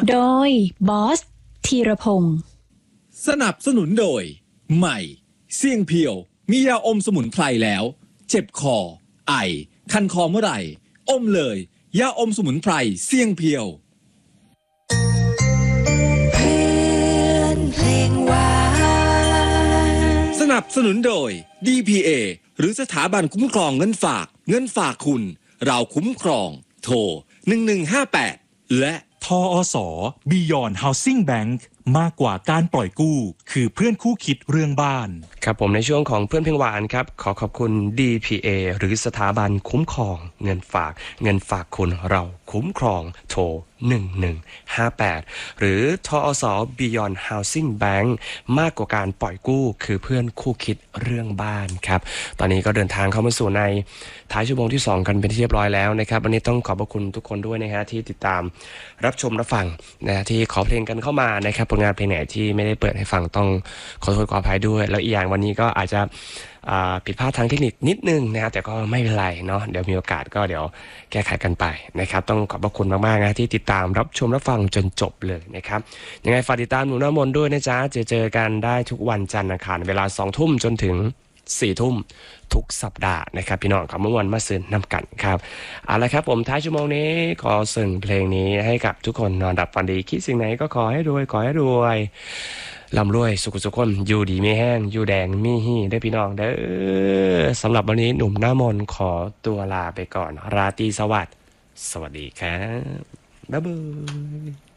โดยบอสธีรพงศ์สนับสนุนโดยใหม่เสี่ยงเพียวมียาอมสมุนไพรแล้วเจ็บคอไอคันคอเมื่อไหร่อมเลยยาอมสมุนไพรเสี่ยงเพียวเพลงหวานสนับสนุนโดย DPA หรือสถาบันคุ้มครองเงินฝากคุณเราคุ้มครองโทร1158และทอสBeyond Housing Bank มากกว่าการปล่อยกู้คือเพื่อนคู่คิดเรื่องบ้านครับผมในช่วงของเพื่อนเพลงหวานครับขอบคุณ DPA หรือสถาบันคุ้มครองเงินฝากคุณเราคุ้มครองโทร1158หรือทอสBeyond Housing Bank มากกว่าการปล่อยกู้คือเพื่อนคู่คิดเรื่องบ้านครับตอนนี้ก็เดินทางเข้ามาสู่ในท้ายชั่วโมงที่2กันเป็นที่เรียบร้อยแล้วนะครับวันนี้ต้องขอบพระคุณทุกคนด้วยนะฮะที่ติดตามรับชมรับฟังนะที่ขอเพลงกันเข้ามานะครับผลงานเพลงไหนที่ไม่ได้เปิดให้ฟังต้องขอโทษขออภัยด้วยแล้วอีกอย่างวันนี้ก็อาจจะผิดพลาดทางเทคนิคนิดนึงนะครับแต่ก็ไม่เป็นไรเนาะเดี๋ยวมีโอกาสก็เดี๋ยวแก้ไขกันไปนะครับต้องขอบพระคุณมากๆนะที่ติดตามรับชมรับฟังจนจบเลยนะครับยังไงฝากติดตามหนุ่มน้ำมนต์ด้วยนะจ๊ะเจอกันได้ทุกวันจันทร์อังคารเวลา 20:00 นจนถึง 4:00 นทุกสัปดาห์นะครับพี่น้องครับเมื่อวันมาซื้อนำกันครับเอาละครับผมท้ายชั่วโมงนี้ขอส่งเพลงนี้ให้กับทุกคนนอนหลับฝันดีคิดสิ่งไหนก็ขอให้รวยร่ำรวยสุขคนอยู่ดีไม่แห้งอยู่แดงมีฮี่ได้พี่น้องเด้อสำหรับวันนี้หนุ่มหน้ามนต์ขอตัวลาไปก่อนราตรีสวัสดิ์สวัสดีครับบ๊ายบาย